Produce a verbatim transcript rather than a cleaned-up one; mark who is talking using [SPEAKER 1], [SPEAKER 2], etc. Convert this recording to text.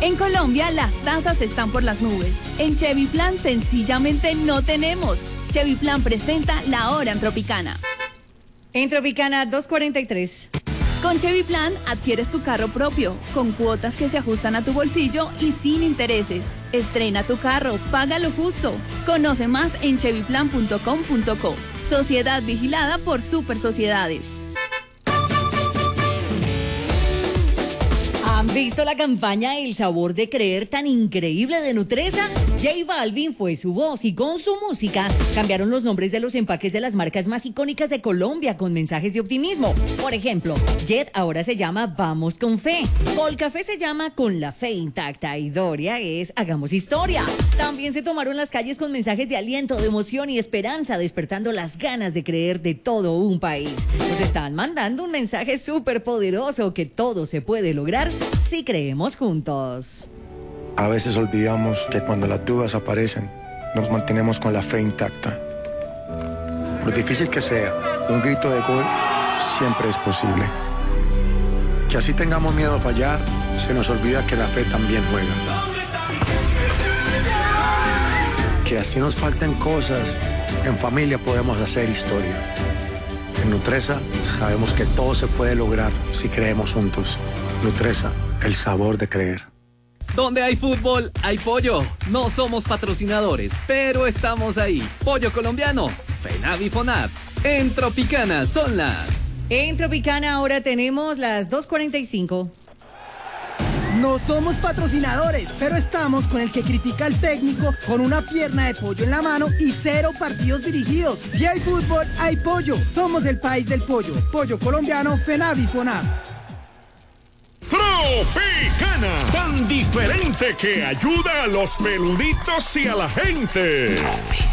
[SPEAKER 1] En Colombia, las tasas están por las nubes. En Chevy Plan, sencillamente no tenemos. Chevy Plan presenta La Hora en Tropicana.
[SPEAKER 2] En Tropicana dos cuarenta y tres.
[SPEAKER 1] Con Chevy Plan adquieres tu carro propio, con cuotas que se ajustan a tu bolsillo y sin intereses. Estrena tu carro, paga lo justo. Conoce más en chevy plan punto com punto co. Sociedad vigilada por Super Sociedades.
[SPEAKER 2] ¿Han visto la campaña El Sabor de Creer tan increíble de Nutresa? J Balvin fue su voz y con su música cambiaron los nombres de los empaques de las marcas más icónicas de Colombia con mensajes de optimismo. Por ejemplo, Jet ahora se llama Vamos con Fe, Colcafé se llama Con la Fe Intacta y Doria es Hagamos Historia. También se tomaron las calles con mensajes de aliento, de emoción y esperanza, despertando las ganas de creer de todo un país. Nos están mandando un mensaje súper poderoso que todo se puede lograr si creemos juntos.
[SPEAKER 3] A veces olvidamos que cuando las dudas aparecen, nos mantenemos con la fe intacta. Por difícil que sea, un grito de gol siempre es posible. Que así tengamos miedo a fallar, se nos olvida que la fe también juega. Que así nos falten cosas, en familia podemos hacer historia. En Nutresa sabemos que todo se puede lograr si creemos juntos. Nutresa, el sabor de creer.
[SPEAKER 4] Donde hay fútbol, hay pollo. No somos patrocinadores, pero estamos ahí. Pollo colombiano, FENAV y FONAV. En Tropicana son las...
[SPEAKER 2] En Tropicana ahora tenemos las dos cuarenta y cinco.
[SPEAKER 5] No somos patrocinadores, pero estamos con el que critica al técnico con una pierna de pollo en la mano y cero partidos dirigidos. Si hay fútbol, hay pollo. Somos el país del pollo. Pollo colombiano, FENAV y FONAV.
[SPEAKER 6] Tropicana, tan diferente que ayuda a los peluditos y a la gente.